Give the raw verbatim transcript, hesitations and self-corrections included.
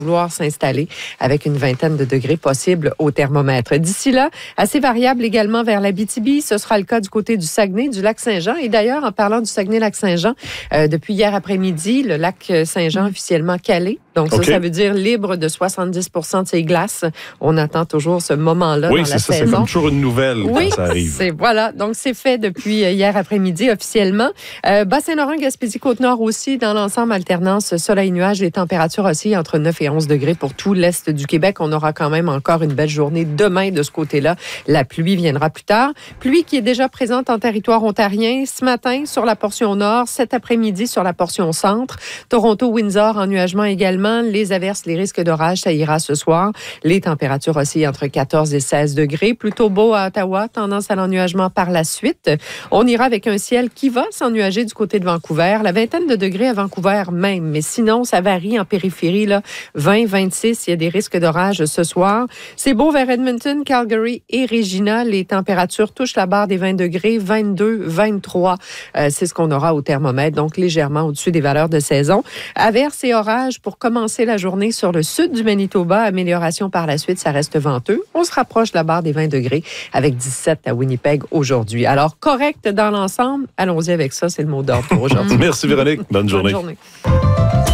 vouloir s'installer avec une vingtaine de degrés possibles au thermomètre. D'ici là, assez variable également vers l'Abitibi. Ce sera le cas du côté du Saguenay, du lac Saint-Jean. Et d'ailleurs, en parlant du Saguenay-Lac-Saint-Jean, euh, depuis hier après-midi, le lac Saint-Jean officiellement calé. Donc, okay. ça, ça veut dire libre de soixante-dix pour cent de ses glaces. On attend toujours ce moment-là oui, dans la ça, saison. Oui, c'est comme toujours une nouvelle oui, quand ça arrive. C'est, voilà. Donc, c'est fait depuis hier après-midi officiellement. Euh, Bas-Saint-Laurent, Gaspésie, Côte-Nord aussi, dans l'ensemble, alternance soleil-nuage. Les températures aussi entre neuf et onze degrés pour tout l'est du Québec. On aura quand même encore une belle journée demain de ce côté-là. La pluie viendra plus tard. Pluie qui est déjà présente en territoire ontarien ce matin sur la portion nord, cet après-midi sur la portion centre. Toronto-Windsor, ennuagement également. Les averses, les risques d'orage, ça ira ce soir. Les températures aussi entre quatorze et seize degrés. Plutôt beau à Ottawa, tendance à l'ennuagement par la suite. On ira avec un ciel qui va s'ennuager du côté de Vancouver. La vingtaine de degrés à Vancouver même. Mais sinon, ça varie en périphérie, là. vingt, vingt-six, il y a des risques d'orage ce soir. C'est beau vers Edmonton, Calgary et Regina. Les températures touchent la barre des vingt degrés, vingt-deux, vingt-trois. Euh, c'est ce qu'on aura au thermomètre, donc légèrement au-dessus des valeurs de saison. Averses et orages pour commencer la journée sur le sud du Manitoba. Amélioration par la suite, ça reste venteux. On se rapproche de la barre des vingt degrés avec dix-sept à Winnipeg aujourd'hui. Alors, correct dans l'ensemble. Allons-y avec ça, c'est le mot d'ordre pour aujourd'hui. Merci Véronique. Bonne journée. Bonne journée.